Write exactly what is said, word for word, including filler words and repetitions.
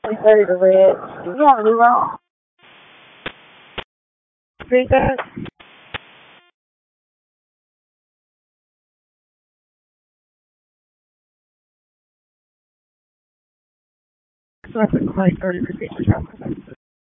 thirty to red. Do you have a new route? Repeat that? So that's like thirty percent.